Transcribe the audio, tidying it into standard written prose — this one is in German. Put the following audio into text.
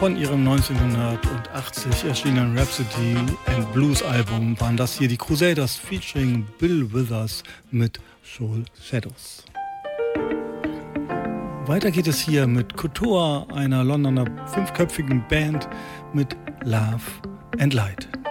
Von ihrem 1980 erschienenen Rhapsody and Blues Album waren das hier die Crusaders featuring Bill Withers mit Soul Shadows. Weiter geht es hier mit Kotor, einer Londoner 5-köpfigen Band mit Love and Light.